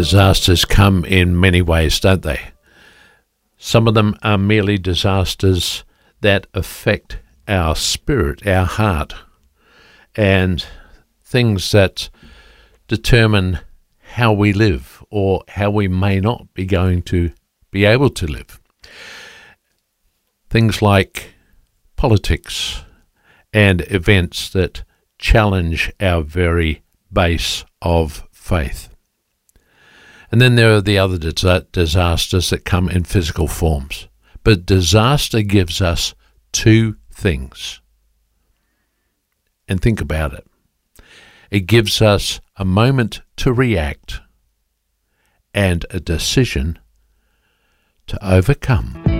Disasters come in many ways, don't they? Some of them are merely disasters that affect our spirit, our heart, and things that determine how we live or how we may not be going to be able to live. Things like politics and events that challenge our very base of faith. And then there are the other disasters that come in physical forms. But disaster gives us two things. And think about it. It gives us a moment to react and a decision to overcome.